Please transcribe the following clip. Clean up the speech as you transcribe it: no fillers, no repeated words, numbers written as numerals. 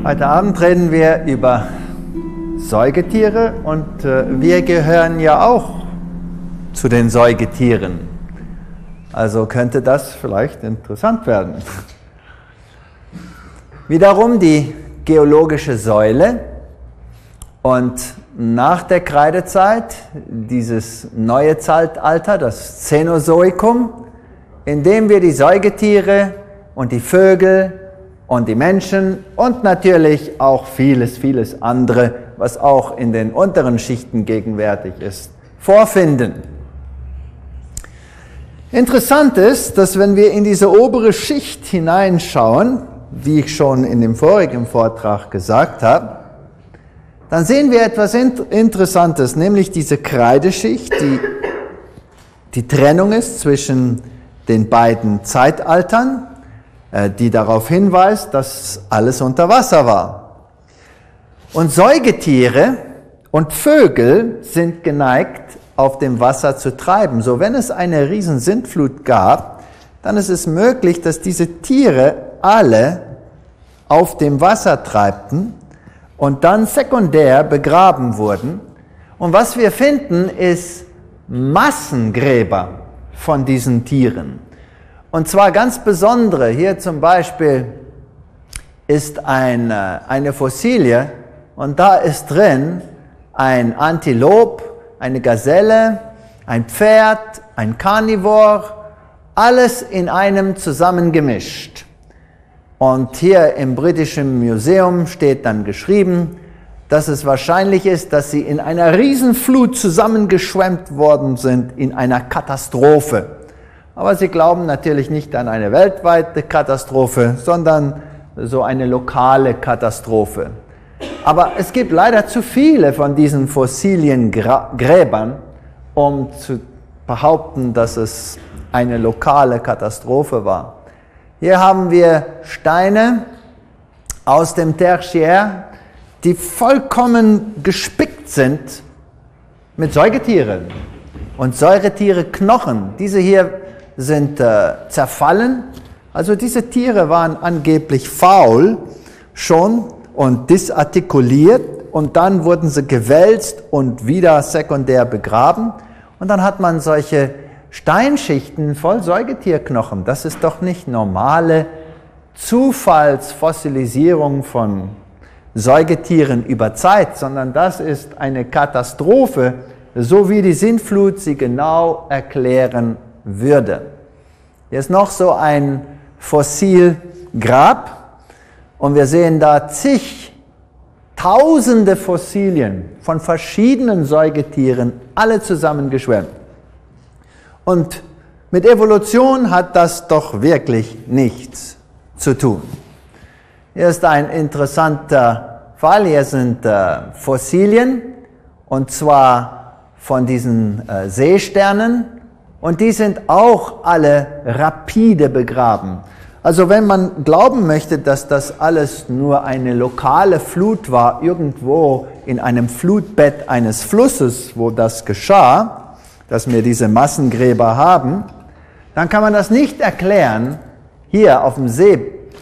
Heute Abend reden wir über Säugetiere und wir gehören ja auch zu den Säugetieren. Also könnte das vielleicht interessant werden. Wiederum die geologische Säule und nach der Kreidezeit dieses neue Zeitalter, das Cänozoikum, in dem wir die Säugetiere und die Vögel und die Menschen und natürlich auch vieles andere, was auch in den unteren Schichten gegenwärtig ist, vorfinden. Interessant ist, dass wenn wir in diese obere Schicht hineinschauen, wie ich schon in dem vorigen Vortrag gesagt habe, dann sehen wir etwas Interessantes, nämlich diese Kreideschicht, die Trennung ist zwischen den beiden Zeitaltern, die darauf hinweist, dass alles unter Wasser war. Und Säugetiere und Vögel sind geneigt, auf dem Wasser zu treiben. So, wenn es eine riesen Sintflut gab, dann ist es möglich, dass diese Tiere alle auf dem Wasser treibten und dann sekundär begraben wurden. Und was wir finden, ist Massengräber von diesen Tieren. Und zwar ganz besondere. Hier zum Beispiel ist eine Fossilie und da ist drin ein Antilop, eine Gazelle, ein Pferd, ein Karnivor, alles in einem zusammengemischt. Und hier im Britischen Museum steht dann geschrieben, dass es wahrscheinlich ist, dass sie in einer Riesenflut zusammengeschwemmt worden sind in einer Katastrophe. Aber sie glauben natürlich nicht an eine weltweite Katastrophe, sondern so eine lokale Katastrophe. Aber es gibt leider zu viele von diesen Fossilien-Gräbern, um zu behaupten, dass es eine lokale Katastrophe war. Hier haben wir Steine aus dem Tertiär, die vollkommen gespickt sind mit Säugetieren und Säugetiere-Knochen. Diese hier sind zerfallen. Also diese Tiere waren angeblich faul schon und disartikuliert und dann wurden sie gewälzt und wieder sekundär begraben. Und dann hat man solche Steinschichten voll Säugetierknochen. Das ist doch nicht normale Zufallsfossilisierung von Säugetieren über Zeit, sondern das ist eine Katastrophe, so wie die Sintflut sie genau erklären würde. Hier ist noch so ein Fossilgrab und wir sehen da tausende Fossilien von verschiedenen Säugetieren, alle zusammengeschwemmt. Und mit Evolution hat das doch wirklich nichts zu tun. Hier ist ein interessanter Fall. Hier sind Fossilien, und zwar von diesen Seesternen. Und die sind auch alle rapide begraben. Also wenn man glauben möchte, dass das alles nur eine lokale Flut war, irgendwo in einem Flutbett eines Flusses, wo das geschah, dass wir diese Massengräber haben, dann kann man das nicht erklären hier auf dem See